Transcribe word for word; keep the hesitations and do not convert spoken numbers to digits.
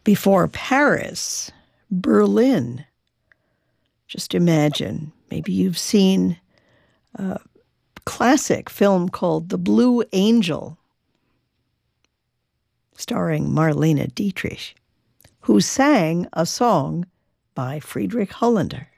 Before Paris, Berlin. Just imagine, maybe you've seen a classic film called The Blue Angel, starring Marlene Dietrich, who sang a song by Friedrich Hollander.